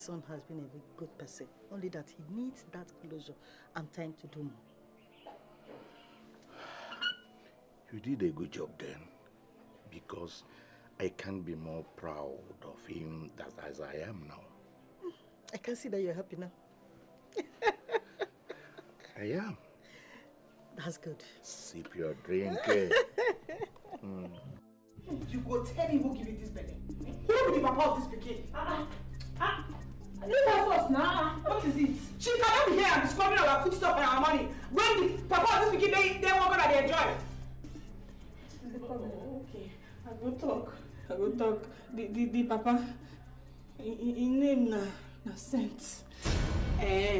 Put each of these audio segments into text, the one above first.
Son has been a very good person, only that he needs that closure and time to do more. You did a good job then, because I can't be more proud of him as I am now. I can see that you're happy now. I am. That's good. Sip your drink. You go tell him who give you this belly. Who will be papa of this pikin? Leave us first now. What is it? She cannot be here and be squandering our foodstuff and our money. When the papa of this pikin, they walk out and they enjoy. Okay, I go talk. The papa, in name na Saint.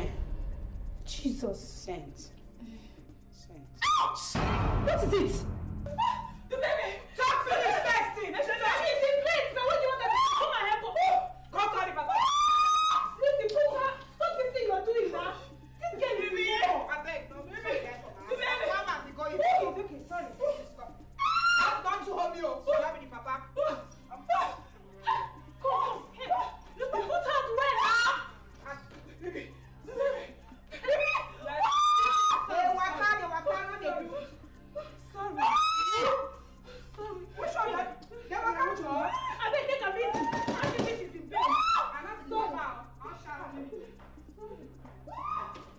Jesus. Saint. What is it?